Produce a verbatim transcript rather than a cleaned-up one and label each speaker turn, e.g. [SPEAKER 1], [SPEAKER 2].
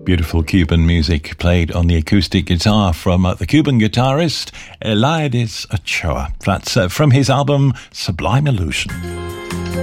[SPEAKER 1] Beautiful Cuban music played on the acoustic guitar from uh, the Cuban guitarist Eliades Ochoa. That's uh, from his album Sublime Illusion.